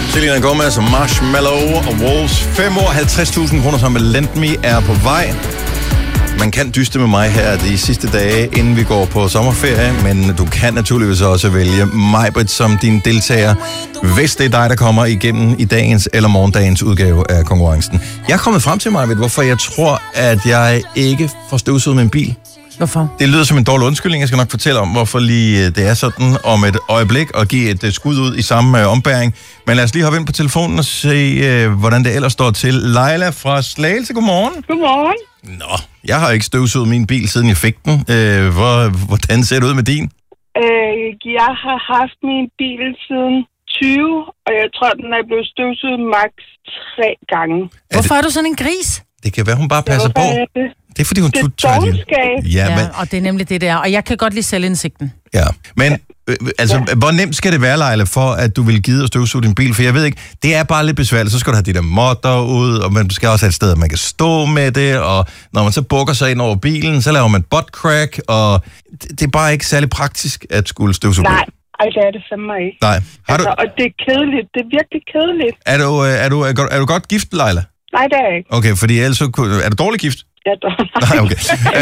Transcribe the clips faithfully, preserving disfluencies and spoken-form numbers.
Selena Gomez og Marshmallow og Wolves. fem år, halvtreds tusind kroner som Lend Me er på vej. Man kan dyste med mig her de sidste dage, inden vi går på sommerferie, men du kan naturligvis også vælge Majbrit som din deltager, hvis det er dig, der kommer igennem i dagens eller morgendagens udgave af konkurrencen. Jeg er kommet frem til, Majbrit, hvorfor jeg tror, at jeg ikke får støvsuget min bil. Hvorfor? Det lyder som en dårlig undskyldning. Jeg skal nok fortælle om, hvorfor lige det er sådan om et øjeblik og give et skud ud i samme ombæring. Men lad os lige hoppe ind på telefonen og se, hvordan det ellers står til. Leila fra Slagelse, godmorgen. Godmorgen. Nå, jeg har ikke støvsuget min bil, siden jeg fik den. Øh, hvor, hvordan ser det ud med din? Øh, jeg har haft min bil siden tyve, og jeg tror, den er blevet støvsuget maks tre gange. Er Hvorfor det... er du sådan en gris? Det kan være, hun bare passer på. Er det? Det er, fordi hun... Det er dårskab. Ja, ja men... og det er nemlig det der. Og jeg kan godt lide selvindsigten. Ja, men øh, altså, ja. Hvor nemt skal det være, Leila, for at du vil gide at støvsuge din bil? For jeg ved ikke, det er bare lidt besværligt. Så skal du have de der modder ud, og man skal også have et sted, man kan stå med det, og når man så bukker sig ind over bilen, så laver man butt crack, og det, det er bare ikke særlig praktisk at skulle støvsuge Nej. bil. Ej, det er det fandme ikke. Nej. Har du... altså, og det er kedeligt. Det er virkelig kedeligt. Er du, er du, er du, er du godt gift, Leila? Nej, det er jeg ikke. Okay, fordi ellers så... Er du dårlig gift? Ja, dårlig. Nej, okay.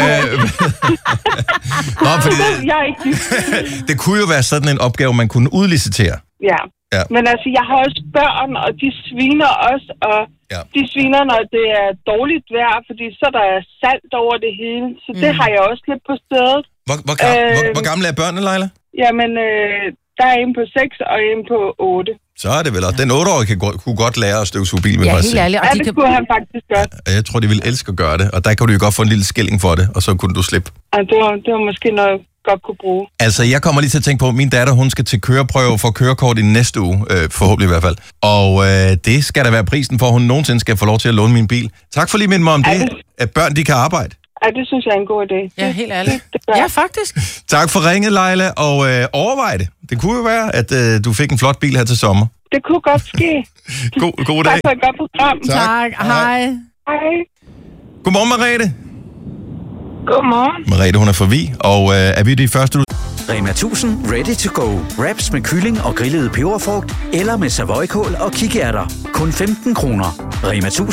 Nå, fordi det, jeg er ikke gift. det kunne jo være sådan en opgave, man kunne udlicitere. Ja. Ja. Men altså, jeg har også børn, og de sviner også, og ja. de sviner, når det er dårligt vejr, fordi så der er salt over det hele. Så mm. det har jeg også lidt på stedet. Hvor, hvor, gam- øh, hvor, hvor gamle er børnene, Leila? Jamen, øh, der er en på seks og en på otte. Så er det vel, og den otteårige kan, kunne godt lære at støvsuge bil. Ja, helt ærligt. Ja, det kan... kunne han faktisk godt. Ja, jeg tror, de ville elske at gøre det, og der kan du jo godt få en lille skilling for det, og så kunne du slippe. Ja, det var, det var måske noget, godt kunne bruge. Altså, jeg kommer lige til at tænke på, at min datter, hun skal til køreprøve for kørekort i næste uge, øh, forhåbentlig i hvert fald. Og øh, det skal da være prisen for, at hun nogensinde skal få lov til at låne min bil. Tak for lige min mig om det, at børn, de kan arbejde. Ja, det synes jeg er en god idé. Ja, helt ærligt. Ja, faktisk. Tak for ringet, Leila, og øh, overvej det. Det kunne jo være, at øh, du fik en flot bil her til sommer. Det kunne godt ske. God, god dag. Tak for et godt program. Tak. tak. Hej. Hej. Godmorgen, Merete. Godmorgen. Merete, hun er fra Vi, og øh, er vi de første, du... Rema tusind, ready to go. Wraps med kylling og grillede peberfrugt, eller med savoykål og kikærter. Kun femten kroner. Rema tusind.